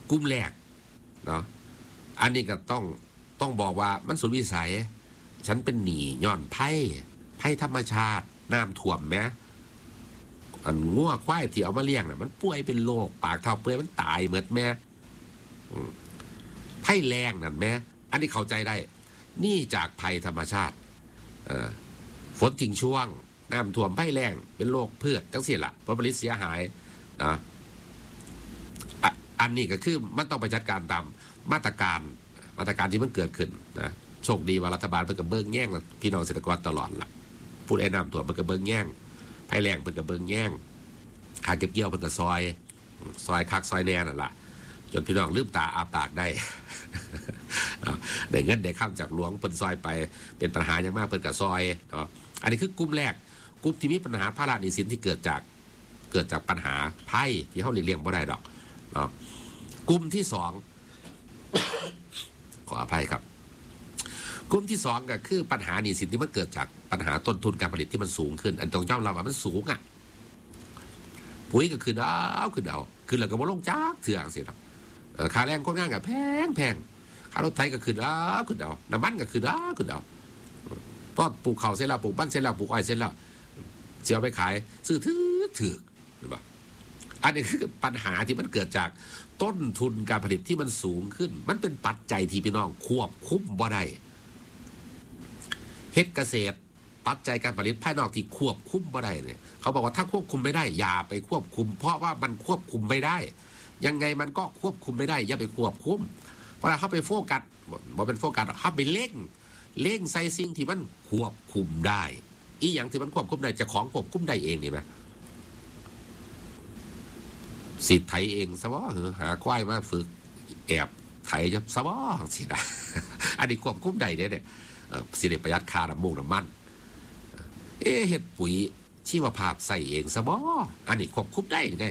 กลุ่มแรกเนาะอันนี้ก็ต้องบอกว่ามันสุดวิสัยฉันเป็นหนี้ย้อนภัยธรรมชาติน้ำท่วมแม้อันงัวควายที่เอามาเลี้ยงน่ะมันป่วยเป็นโรคปากเท่าเปื่อยมันตายเหมือนแม่ภัยแรงนั่นแม่อันนี้เข้าใจได้นี่จากภัยธรรมชาติฝนทิ้งช่วงน้ำท่วมภัยแรงเป็นโรคพืชจังสิ้นล่ะผลผลิตเสียหายนะอันนี้ก็คือมันต้องไปจัดการตามมาตรการที่มันเกิดขึ้นนะโชคดีว่ารัฐบาลเพิ่งกระเบื้องแย่งพี่น้องเกษตรกรตลอดล่ะผู้ใดน้ำท่วมเพิ่งกระเบื้องแย่งภัยแรงเพิ่งกระเบื้องแย่งหาเก็บเกี่ยวเพิ่งกระซอยคักซอยแน่นั่นล่ะจนพี่น้องลืมตาอาปากได้ได้เงินได้ข้ามจากหลวงเพิ่นซอยไปเป็นปัญหาอย่างมากเพิ่นกระซอยอันนี้คือกลุ่มแรกกลุ่มที่มีปัญหาภาระหนี้สินที่เกิดจากปัญหาภัยที่เขาเลี่ยงบ่ได้ดอกกลุ่มที่สองขออภัยครับกลุ่มที่สองก็คือปัญหาหนี้สินที่มันเกิดจากปัญหาต้นทุนการผลิตที่มันสูงขึ้นอันตรงเจ้าเราว่ามันสูงอ่ะปุ๋ยก็ขึ้นขึ้นแล้วก็บ่ลงจากเถื่อนสิครับค่าแรงคนงานก็แพงค่ารถไถก็ขึ้นน้ำมันก็ขึ้นพอปลูกข้าวเสร็จแล้วปลูกบ้านเสร็จแล้วปลูกอ้อยเสร็จแล้วเสียไปขายซื้อถือหรือเปล่าอันนี้คือปัญหาที่มันเกิดจากต้นทุนการผลิตที่มันสูงขึ้นมันเป็นปัจจัยที่พี่น้องควบคุมบ่ได้เฮ็ดเกษตรปัจจัยการผลิตภายนอกที่ควบคุมบ่ได้เนี่ยเขาบอกว่าถ้าควบคุมไม่ได้อย่าไปควบคุมเพราะว่ามันควบคุมไม่ได้ยังไงมันก็ควบคุมไม่ได้อย่าไปควบคุมเพราะเขาไปโฟกัสบ่เป็นโฟกัสเขาไปเล่งใส่สิ่งที่มันควบคุมได้อีอย่างที่มันควบคุมได้จะของควบคุมได้เองนี่ไหมสิไถเองซะบ่หาควายมาฝึกแอบไถจะซะบ่สินะอันนี้ควบคุมได้เนี่ยสิได้ประหยัดค่าน้ำมันเฮ็ดปุ๋ยชีวภาพใส่เองซะบ่อันนี้ควบคุมได้ไง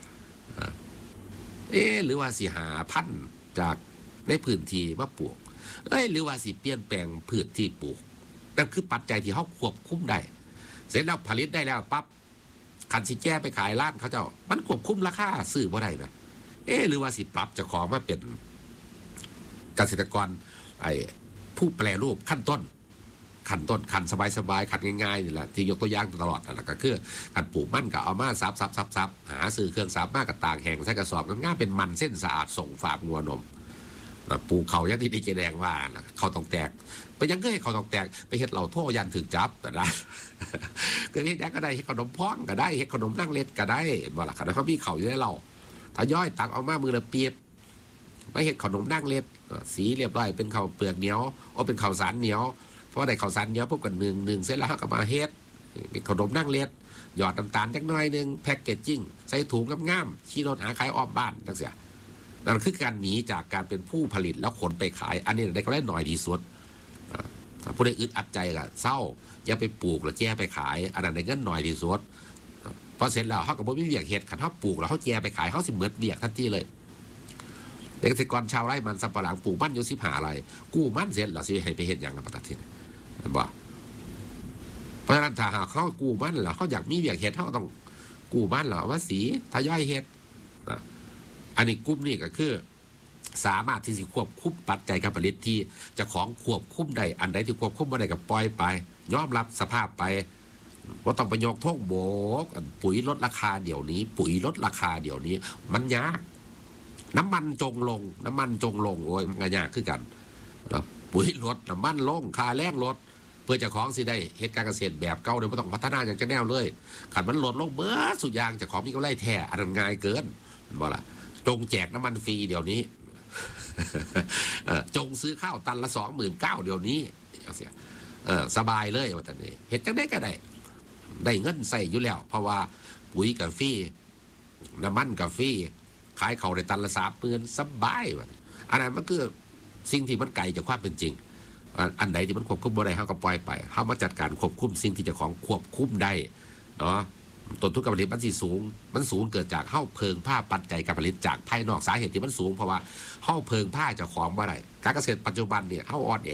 หรือว่าสิหาพันธุ์จากในพื้นที่มาปลูกหรือว่าสิเปลี่ยนแปลงพืชที่ปลูกนั่นคือปัจจัยที่เขาควบคุมได้เสร็จแล้วผลิตได้แล้วปั๊บคันสิแก้ไปขายร้านเขาเจ้ามันควบคุมราคาซื้อบ่ได้นะหรือว่าสิปรับเจ้าของมาเป็นเกษตรกรผู้แปรรูปขั้นต้นขั้นสบายขั้นง่ายๆนี่แหละที่ยกตัวอย่างตลอดนั่นแหละก็คือขั้นปลูกมันก็เอามาซับหาซื้อเครื่องซับมากกับต่างแห่งใส่กระสอบง่ายเป็นมันเส้นสะอาดส่งฝากงัวนมปลูกเขาอย่างที่ดีเจแดงว่าเขาต้องแตกไปยังก็ให้เขาต้องแตกไปเฮ็ดเหล่าโท่ยันถึงจับแต่ได้ก็เฮ็ดแดงก็ได้เฮ็ดขนมพองก็ได้เฮ็ดขนมนั่งเล็ดก็ได้บ่ล่ะครับเขามีเขาอยู่ในเราถ้าย่อยตักเอามามือละเปียบไม่เฮ็ดขนมนั่งเล็ดสีเรียบร้อยเป็นข้าวเปลือกเหนียวเป็นข้าวสารเหนียวเพราะได้ข้าวสารเหนียวพวกกันหนึ่งเสร็จแล้วก็มาเฮ็ดเป็นขนมนั่งเล็ดหยอดน้ำตาลจักหน่อยนึงแพ็คเกจจิ้งใส่ถุงงามๆขี่รถหาขายอ้อมบ้านจังซี่นั่นคือการหนีจากการเป็นผู้ผลิตแล้วขนไปขายอันนี้ได้ก็ได้หน่อยดีสุดผู้ใดอึดอัดใจก็เศร้าอย่าไปปลูกแล้วแจ้ไปขายอันนั้นได้เงินหน่อยดีสุดพอเสร็จแล้วเขาก็บ่มีเวียกเฮ็ดคันเขาปลูกแล้วเขาแจ้ไปขายเขาสิเหมือนเวียกทันทีเลยเกษตรกรชาวไร่มันสำปะหลังปลูกมันอยู่15 ไร่กู้มันเสร็จแล้วสิให้ไปเฮ็ดหยังล่ะประเทศบ่เพราะฉะนั้นถ้าหากเขากู้มันแล้วเขาอยากมีเวียกเฮ็ดเขาต้องกู้มันแล้วว่าสีทยอยเฮ็ดอันนี้กลุ่มนี้ก็คือสามารถที่จะควบคุมปัจจัยการผลิตที่จะของควบคุมได้อันใดที่ควบคุมไม่ได้ก็ปล่อยไปยอมรับสภาพไปว่าต้องไปยกท่งโบกปุ๋ยลดราคาเดี๋ยวนี้มันยากน้ำมันจงลงโอ้ยมันยากขึ้นกันปุ๋ยลดน้ำมันลงค่าแรงลดเพื่อจะของสิได้เหตุการณ์เกษตรแบบเก่าเดี๋ยวไม่ต้องพัฒนาอย่างจะแนวเลยขันมันลดลงเมื่อสุดยางจะของมีกำไรแท้อันนั้นง่ายเกินบ่ล่ะจงแจกน้ำมันฟรีเดี๋ยวนี้จงซื้อข้าวตันละ29,000เดี๋ยวนี้สบายเลยว่าแต่นี้เห็ดจังได้ก็ได้เงินใส่อยู่แล้วเพราะว่าปุ๋ยกับฟรีน้ำมันกับฟรีขายเขาในตันละ30,000สบายว่ะอันนั้นมันคือสิ่งที่มันไกลจากความเป็นจริงอันใดที่มันควบคุมบ่ได้เฮาก็ปล่อยไปเฮามาจัดการควบคุมสิ่งที่เจ้าของควบคุมได้เนาะต้นทุนการผลิตมันสูงเกิดจากเฮ้าเพิงผ้าปัจจัยการผลิตจากภายนอกสาเหตุที่มันสูงเพราะว่าเฮ้าเพิงผ้าเจ้าของบ่ได้การเกษตรปัจจุบันเนี่ยเฮ้าอ่อนแอ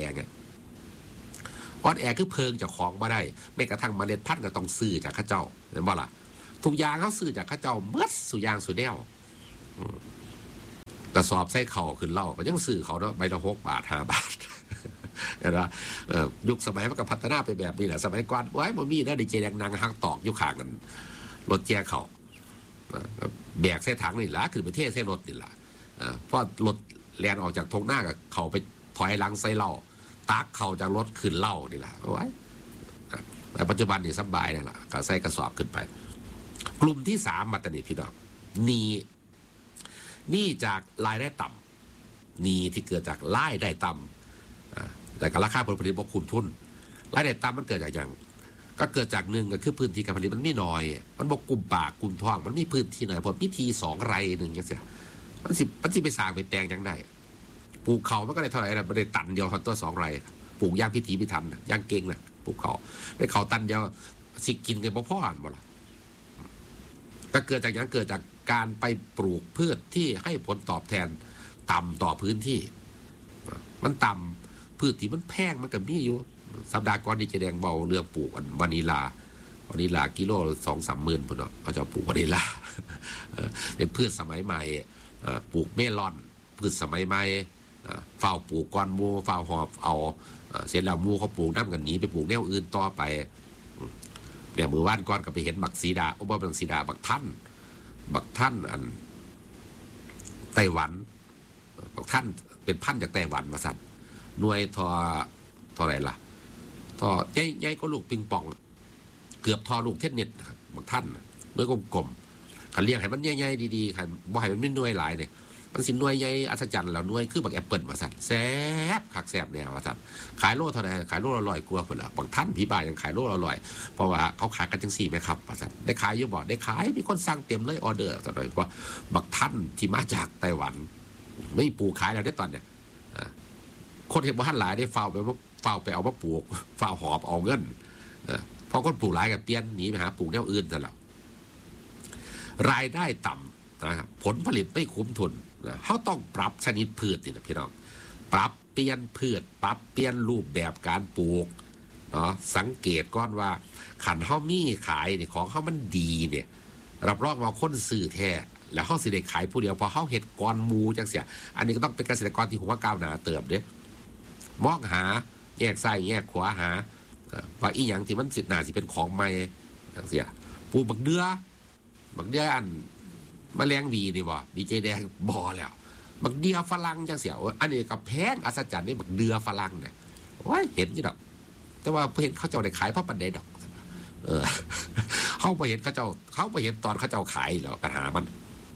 คือเพิงเจ้าของบ่ได้แม้กระทั่งเมล็ดพันธุ์ก็ต้องซื้อจากข้าเจ้าเห็นบ่ล่ะทุกอย่างเขาซื้อจากข้าเจ้าเมื่อสุยางสุแนวกระสอบใส่เข่าขึ้นเหล้าก็ยังซื้อเขาเนาะใบละ6 บาท5 บาทเห็นไหมยุคสมัยมันก็พัฒนาไปแบบนี้แหละสมัยก่อนไว้บ่มีนะดีเจแดงนางหักตอกยุคขางกันรถแจ้เขาแบกใส่ถังนี่ละคือประเทศใส่รถนี่ละเพราะรถแลนออกจากทงหน้ากับเขาไปถอยหลังใส่เหล้าตักเข่าจากรถขึ้นเหล้านี่แหละเอาไว้แต่ปัจจุบันนี่สบายแล้วล่ะก็ใส่กระสอบขึ้นไปกลุ่มที่3มาตนิพี่น้องนี่จากรายได้ต่ำนี่ที่เกิดจากรายได้ต่ำแต่กับราคาผลผลิตบกคุณทุนรายได้ต่ำมันเกิดจากอย่างก็เกิดจากหนึ่งก็คือพื้นที่การผลิตมันไม่น้อยมันบกกลุ่มปากกลุ่มท้องมันมีพื้นที่หน่อยพอพิธี2 ไร่หนึ่งอย่างเงี้ยมันสิไปสร้างไปแต่งยังได้ปลูกเขามันก็ได้เท่าไหร่นะมันได้ตันเดียวทันตัว2 ไร่ปลูกย่างพิธีพิธันย่างเก่งนะปลูกเขาได้เขาตันเดียวสิกินกันพ่อๆหมดละก็เกิดจากอย่างเกิดจากการไปปลูกพืชที่ให้ผลตอบแทนต่ำต่อพื้นที่มันต่ำพืชที่มันแพงมันก็มีอยู่สัปดาห์ก่อนดีเจแดงเบาเรื่องปลูกวานิลากิโล2-3 หมื่นพุ่นเนาะเขาจะปลูกวานิลาเป็นพืชสมัยใหม่ปลูกเมลอนพืชสมัยใหม่เฝ้าปลูกก้อนมูเฝ้าหอบเอาเสร็จแล้วมูเขาปลูกน้ำกันหนีไปปลูกแนวอื่นต่อไปเนี่ยมือว่านก้อนก็ไปเห็นบักสีดาบักสีดาบักท่านอันไต้หวันบักท่านเป็นพันธุ์จากไต้หวันมาสั่นหน่วยทออะไรล่ะทอใหญ่ก็ลูกปิงปองเกือบทอลูกเทนเน็ตบักท่านหน่วยกลมๆขันเลี้ยงให้มันใหญ่ๆดีๆขันบ่ให้มันไม่หน่วยหลายเนี่ยมันสิหน่วยใหญ่อัศจรรย์แล้วหน่วยคือบักแอปเปิลมาสั่นแซ่บคักแซ่บแนวมาสั่นขายโลเท่าไหร่ขายโลละ100 กว่าคนละบางท่านพี่บ่ายยังขายโลละ100เพราะว่าเขาขายกันจัง4ไหมครับมาสั่นได้ขายอยู่บ่ได้ขายมีคนสั่งเต็มเลยออเดอร์ตอนนี้ว่าบักท่านที่มาจากไต้หวันไม่ปลูกขายแล้วได้ตอนเนี่ยคนเห็นว่าท่านหลายได้เฝ้าไปเอามาปลูกเฝ้าหอบเอาเงินพอคนปลูกหลายกับเปลี่ยนหนีไปหาปลูกแนวอื่นซะแล้วรายได้ต่ำนะครับผลผลิตไม่คุ้มทุนเขาต้องปรับชนิดพืชนี่นะพี่น้องปรับเปลี่ยนพืชปรับเปลี่ยนรูปแบบการปลูกเนาะสังเกตก่อนว่าขันเขามีขายเนี่ยของเขามันดีเนี่ยรับรองว่าคนซื้อแท้แล้วเขาสิได้ขายผู้เดียวพอเขาเห็ดก้อนมูจังเสียอันนี้ก็ต้องเป็นเกษตรกรที่หัวก้าวหน้าเติบเด้มองหาแยกซ้ายแยกขวาหาว่าอีหยังที่มันสิหนาสิเป็นของใหม่จังเสียปลูกบักเดืออันมแมลงวีนี่บ่ดีเจแดงบ่แล้วบักเดือฝรั่งจังเสียอันนี้ก็แพงอัศจรรย์นี่บักเดือฝรั่งเนี่ยโอ้ยเห็นอยู่ดอกแต่ว่าเห็นเขาเจ้าได้ขายเพราะปันใดดอกเขาไปเห็นเขาไปเห็นตอนเขาเจ้าขายแล้วปัญหามัน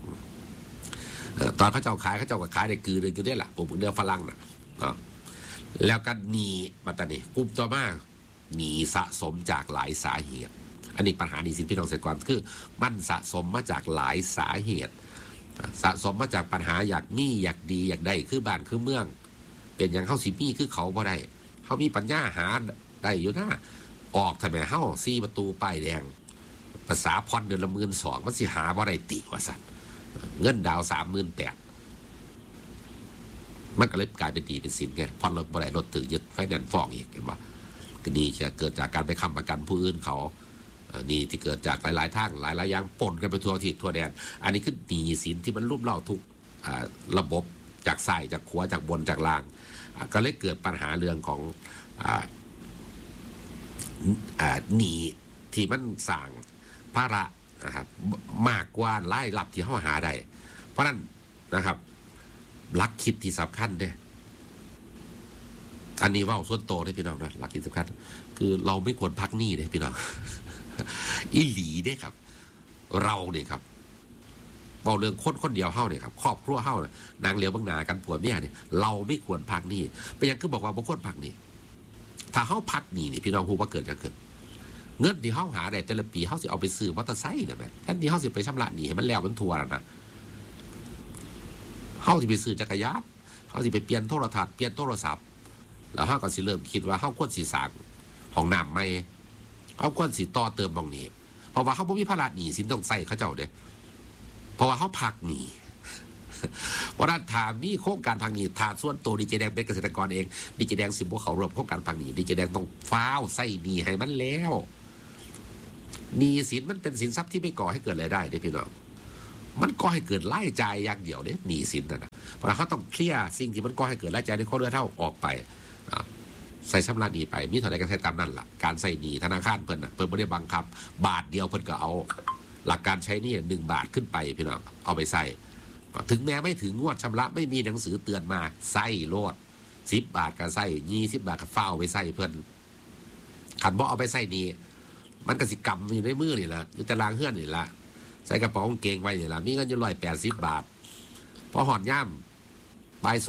ตอนเขาเจ้าขายเขาเจ้าก็ขายได้คือเลยคือได้แหละผมเดือฝรั่งนะแล้วก็หนีมาตอนนี้กลุ่มต่อมาหนีสะสมจากหลายสาเหตุอันนี้ปัญหาหนี้สินพี่น้องเกษตรกรคือมันสะสมมาจากหลายสาเหตุสะสมมาจากปัญหาอยากมีอยากดีอยากได้คือบ้านคือเมืองเป็นอย่างเข้าสิมีคือเขาบ่ได้เขามีปัญญาหาได้อยู่นะออกทำไมเข้า4 ประตูป้ายแดงภาษาพรเดือนละ12,000มันสิหาบ่ได้ติว่าสั่นเงินดาว38,000มันก็เลยกลายเป็นดีเป็นสินไงพรรถบ่ได้รถถือยึดไฟแนนซ์ฟ้องอีกเห็นป่ะก็ดีจะเกิดจากการไปค้ำประกันผู้อื่นเขานี่ที่เกิดจากหลายๆทางหลายๆอย่างปนกันไปทั่วทิศทั่วแดนอันนี้คือหนี้สินที่มันลุ่มเล่าทุกระบบจากซ้ายจากขวาจากบนจากล่างก็เลยเกิดปัญหาเรื่องของหนี้ที่มันสร้างภาระนะครับมากกว่ารายรับที่เขาหาได้เพราะนั้นนะครับหลักคิดที่สำคัญเนี่ยอันนี้ว่าส่วนโตได้พี่น้องนะหลักคิดสำคัญคือเราไม่ควรพักหนี้เลยพี่น้องอีหลีเนี่ยครับเราเนี่ยครับเอาเรื่องคนเดียวเฮ้าเนี่ยครับครอบครัวเฮ้าเนี่ยนางเลี้ยวบางนากันผัวเมียเนี่ยเราไม่ควรพักหนี้เป็นอย่างคือบอกว่าบางคนพักหนี้ถ้าเฮ้าพักหนี้เนี่ยพี่น้องรู้ว่าเกิดจะเกิดเงินที่เฮ้าหาได้แต่ละปีเฮ้าสิเอาไปซื้อมอเตอร์ไซค์เนี่ยแม่แทนที่เฮ้าสิไปชำระหนี้ให้มันแล้วมันทัวร์นะเฮ้าสิไปซื้อจักรยานเฮ้าสิไปเปลี่ยนโทรทัศน์เปลี่ยนโทรศัพท์แล้วเฮ้าก็สิเริ่มคิดว่าเฮ้าควรสิสร้างห้องน้ำใหม่เขาควรสิต่อเติมบางนี้เพราะว่าเขาบ่มีภาระหนี้สินต้องใส่เขาเจ้าเด้เพราะว่าเขาพักหนี้เพราะนั้นถามนี่โครงการพักหนี้ถ้าส่วนตัวดีเจแดงเป็นเกษตรกรเองดีเจแดงสิบ่เขาร่วมโครงการพักหนี้ดีเจแดงต้องฟ้าวใส่หนี้ให้มันแล้วหนี้สินมันเป็นสินทรัพย์ที่ไม่ก่อให้เกิดรายได้เด้พี่น้องมันก็ให้เกิดรายจ่ายอย่างเดียวเนี่ยหนี้สินนะเพราะเขาต้องเคลียร์สิ่งที่มันก็ให้เกิดรายจ่ายในข้อเรือเท่าออกไปใส่ชำระหนี้ไปมีเท่าไหร่ก็ใช้ตามนั่นล่ะการใส่หนี้ธนาคารเพิ่นไม่ได้บังคับบาทเดียวเพิ่นก็เอาหลักการใช้หนี้1 บาทขึ้นไปพี่น้องเอาไปใส่ถึงแม้ไม่ถึงงวดชำระไม่มีหนังสือเตือนมาใส่โลด10 บาทก็ใส่20 บาทก็เฝ้าไปใส่เพิ่นขันบ่เอาไปใส่หนี้มันก็สิกำอยู่ในมือนี่แหละอยู่แต่ลางเฮือนนี่แหละใส่กระเป๋ากางเกงไว้นี่แหละมีเงินอยู่180 บาทพอหอดย่ำบ่าย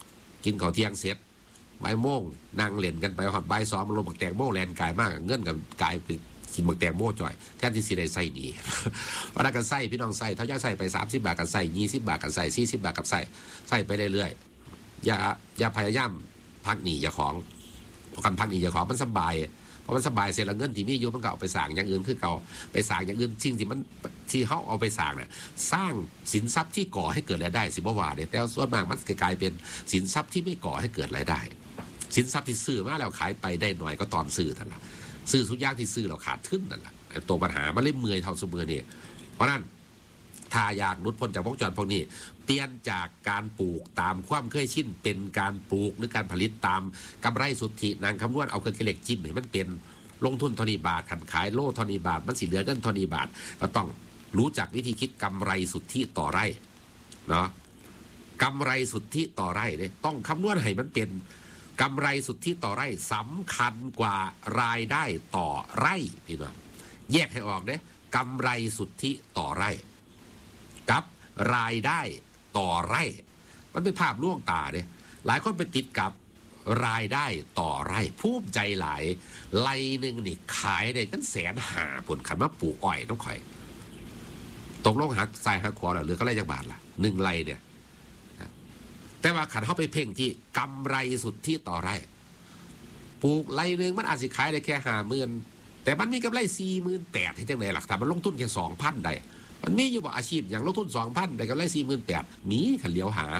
2กินข้าวเที่ยงเสร็จบ่ายโมงนั่งเล่นกันไปหอดบ่าย2มันลงบักแตงโมแลนกายมากเงินกับกายไปกินบักแตงโมจ่อยแทนที่สิได้ใส่ดีเพราะนั้นก็ใส่พี่น้องใส่ถ้าอยากใส่ไป30 บาทกันใส่20 บาทกันใส่40 บาทกับใส่ไปเรื่อยๆอย่าพยายามพักหนีอย่าของเพราะการพักหนีอย่าของมันสบายเพราะมันสบายเสร็จแล้วเงินที่มีอยู่มันก็เอาไปสร้างอย่างอื่นคือเก่าไปสร้างอย่างอื่นสิ่งที่มันที่เขาเอาไปสร้างเนี่ยสร้างสินทรัพย์ที่ก่อให้เกิดรายได้สิบ่ว่าเนี่ยแต่ส่วนมากมันกลายเป็นสินทรัพย์ที่ไม่ก่อให้เกิดรายได้สินทรัพย์ที่ซื้อมาแล้วขายไปได้หน่อยก็ตอนซื้อนั่นแหละซื้อทุกอย่างที่ซื้อเราขาดทุนนั่นแหละตัวปัญหามันเลยเมื่อยเท่าสมือเนี่ยเพราะนั้นถ้าอยากหลุดพ้นจากวงจรพวกนี้เปลี่ยนจากการปลูกตามความเคยชินเป็นการปลูกหรือการผลิตตามกำไรสุทธินางคำนวณเอาเครื่องเหล็กจิ้มให้มันเป็นลงทุนเท่านี้บาทขันขายโล่เท่านี้บาทมันสิเหลือเงินเท่านี้บาทก็ต้องรู้จักวิธีคิดกำไรสุทธิต่อไร่เนาะกำไรสุทธิต่อไร่เนี่ยต้องคำนวณให้มันเป็นกำไรสุทธิต่อไร่สำคัญกว่ารายได้ต่อไร่พี่น้องแยกให้ออกเนี่ยกำไรสุทธิต่อไร่กับรายได้ต่อไร่มันเป็นภาพล่วงตาเนี่ยหลายคนไปติดกับรายได้ต่อไร่ภูมิใจหลายไร่หนึ่งนี่ขายได้กัน150,000ผลขันมาปลูกอ้อยต้องข่อยตกลงหักทรายหักขวาหรือก็ไรจักบาทล่ะ1 ไร่เนี่ยแต่ว่าขันเข้าไปเพ่งที่กำไรสุดที่ต่อไร่ปลูกไร่หนึ่งมันอาจจะขายได้แค่50,000แต่มันมีกำไร48,000ที่จังไหนหลักแต่มันลงทุนแค่2,000ได้มันมีอยู่บ่อาชีพอย่างลงทุน2,000แต่กำไร48,000มีขันเลี้ยวหา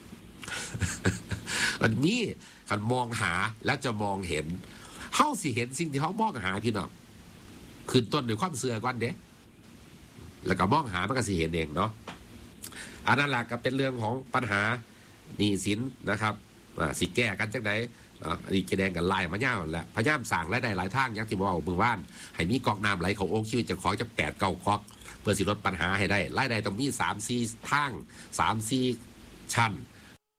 มันมีขันมองหาแล้วจะมองเห็นเขาสิเห็นสิ่งที่เขามองหาพี่น้องขึ้นต้นด้วยความเสื่อก่อนเด้แล้วก็มองหามันก็สิเห็นเองเนาะอันนั้นแหละก็เป็นเรื่องของปัญหาหนี้สินนะครับสิแก้กันจังไหนอันนี้แสดงกันไล่มาเน่าแหละพยายามสั่งรายได้หลายทางอย่างที่บอกมือว่านให้มีก๊อกน้ำไหลของโอ่งชีวิตจะขอจะ8-9 ก๊อกเพื่อสิลดปัญหาให้ได้รายได้ต้องมี3-4 ทาง3-4 ชั้น